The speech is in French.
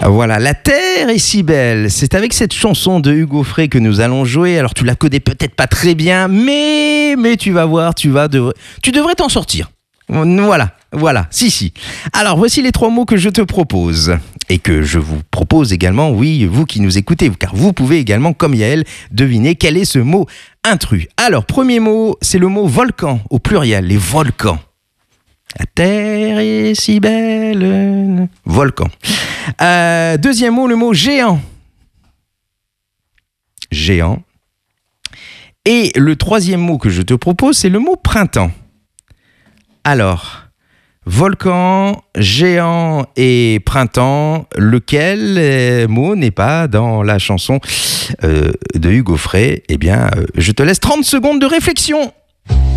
Voilà, la terre est si belle. C'est avec cette chanson de Hugo Frey que nous allons jouer. Alors tu la connais peut-être pas très bien, mais tu vas voir, tu devrais t'en sortir. Voilà, si. Alors voici les 3 mots que je te propose. Et que je vous propose également, oui, vous qui nous écoutez, car vous pouvez également, comme Yael, deviner quel est ce mot intrus. Alors, premier mot, c'est le mot volcan, au pluriel, les volcans. La terre est si belle. Volcan. Deuxième mot, le mot géant. Géant. Et le troisième mot que je te propose, c'est le mot printemps. Alors, volcan, géant et printemps, lequel mot n'est pas dans la chanson de Hugo Frey? Eh bien, je te laisse 30 secondes de réflexion.